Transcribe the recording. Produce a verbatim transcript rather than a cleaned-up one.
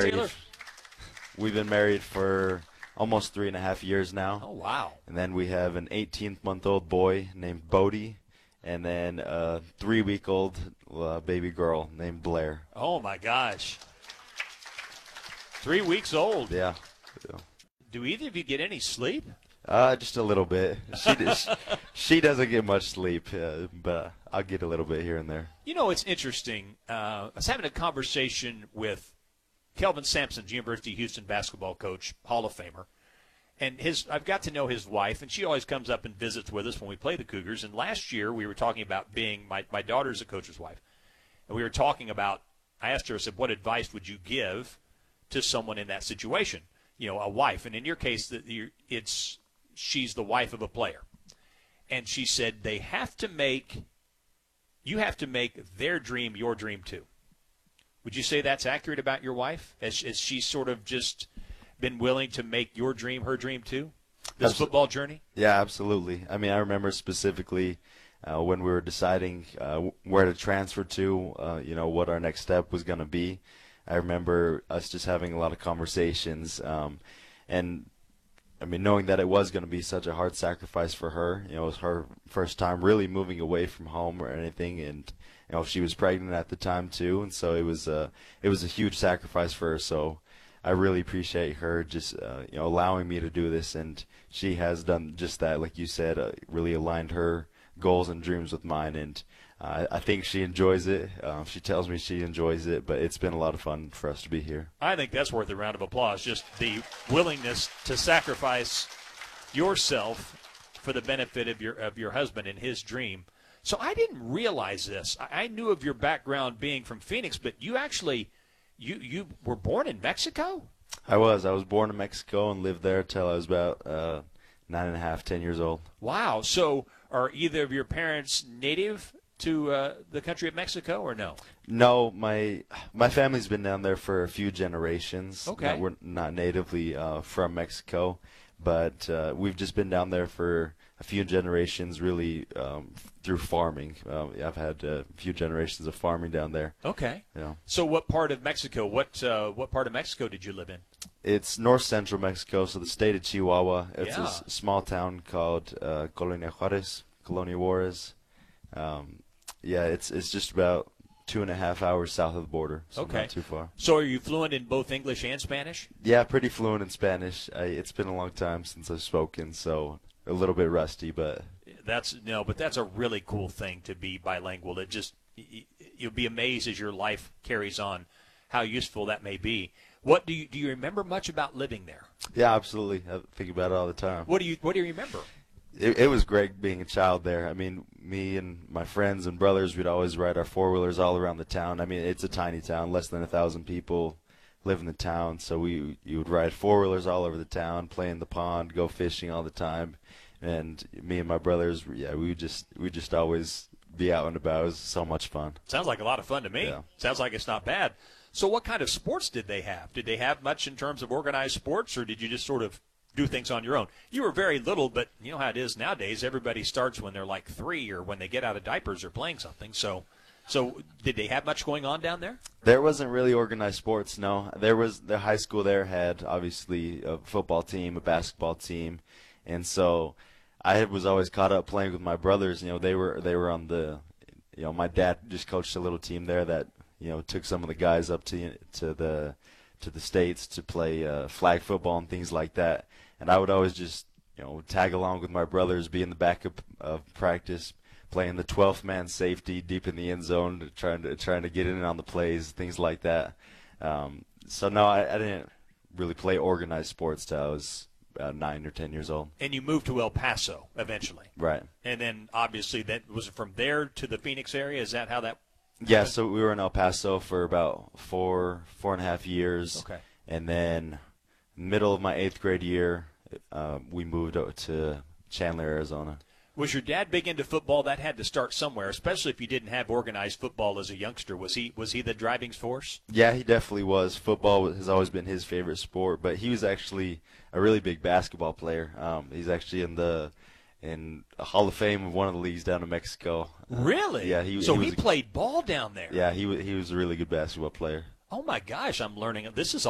married. Taylor? We've been married for almost three and a half years now. Oh, wow. And then we have an eighteen-month-old boy named Bodie, and then a three-week-old uh, baby girl named Blair. Oh, my gosh. Three weeks old. Yeah. yeah. Do either of you get any sleep? Uh, just a little bit. She does, she doesn't get much sleep, uh, but I'll get a little bit here and there. You know, it's interesting. Uh, I was having a conversation with Kelvin Sampson, University of Houston basketball coach, Hall of Famer. And his, I've got to know his wife, and she always comes up and visits with us when we play the Cougars. And last year we were talking about being, my, my daughter's a coach's wife, and we were talking about, I asked her, I said, what advice would you give to someone in that situation? You know, a wife. And in your case, that it's she's the wife of a player. And she said they have to make, you have to make their dream your dream too. Would you say that's accurate about your wife? Has, has she sort of just been willing to make your dream her dream too? This Absol- football journey? Yeah, absolutely. I mean, I remember specifically uh, when we were deciding uh, where to transfer to, uh, you know, what our next step was going to be. I remember us just having a lot of conversations, um, and I mean, knowing that it was going to be such a hard sacrifice for her. You know, it was her first time really moving away from home or anything, and you know, she was pregnant at the time too, and so it was a it was a huge sacrifice for her. So I really appreciate her just uh, you know allowing me to do this, and she has done just that, like you said, uh, really aligned her goals and dreams with mine, and uh, I think she enjoys it. Uh, she tells me she enjoys it, but it's been a lot of fun for us to be here. I think that's worth a round of applause, just the willingness to sacrifice yourself for the benefit of your of your husband and his dream. So I didn't realize this. I, I knew of your background being from Phoenix, but you actually you you were born in Mexico? I was. I was born in Mexico and lived there till I was about uh, nine and a half, ten years old. Wow. So are either of your parents native to uh, the country of Mexico or no? No, my my family's been down there for a few generations. Okay. Not, we're not natively uh, from Mexico, but uh, we've just been down there for a few generations, really um, through farming. Uh, I've had a few generations of farming down there. Okay. Yeah. So what part of Mexico? What uh, what part of Mexico did you live in? It's north central Mexico, so the state of Chihuahua. It's Yeah. a s- small town called uh, Colonia Juarez, Colonia Juarez. Um, yeah, it's it's just about two and a half hours south of the border, so Okay. not too far. So are you fluent in both English and Spanish? Yeah, pretty fluent in Spanish. I, it's been a long time since I've spoken, so a little bit rusty, but That's no, but that's a really cool thing to be bilingual. It just y- you'll be amazed as your life carries on how useful that may be. What do you do you remember much about living there? yeah, absolutely. I think about it all the time. What do you what do you remember? It, it was great being a child there. I mean, me and my friends and brothers, we'd always ride our four-wheelers all around the town. I mean, it's a tiny town, less than a thousand people live in the town, so we you would ride four-wheelers all over the town, play in the pond, go fishing all the time. And me and my brothers, yeah, we would just we just always be out and about. It was so much fun. Sounds like a lot of fun to me. Yeah. Sounds like it's not bad. So what kind of sports did they have? Did they have much in terms of organized sports, or did you just sort of do things on your own? You were very little, but you know how it is nowadays. Everybody starts when they're like three or when they get out of diapers or playing something. So so did they have much going on down there? There wasn't really organized sports, no. There was the high school there had obviously a football team, a basketball team, and so I was always caught up playing with my brothers. You know, they were they were on the, you know, my dad just coached a little team there that you know took some of the guys up to to the to the states to play uh, flag football and things like that. And I would always just you know tag along with my brothers, be in the back of, of practice, playing the twelfth man safety deep in the end zone, trying to trying to get in on the plays, things like that. Um, so no, I, I didn't really play organized sports till I was about nine or ten years old. And you moved to El Paso eventually. Right. And then obviously that was it from there to the Phoenix area. Is that how that? Yeah. happened? So we were in El Paso for about four four and a half years. Okay. And then middle of my eighth grade year, uh, we moved out to Chandler, Arizona. Was your dad big into football? That had to start somewhere, especially if you didn't have organized football as a youngster. Was he was he the driving force? Yeah, he definitely was. Football has always been his favorite sport, but he was actually a really big basketball player. Um, he's actually in the in a Hall of Fame of one of the leagues down in Mexico. Uh, Really? Yeah. He, so he, he, was a, played ball down there. Yeah, he was he was a really good basketball player. Oh my gosh, I'm learning. This is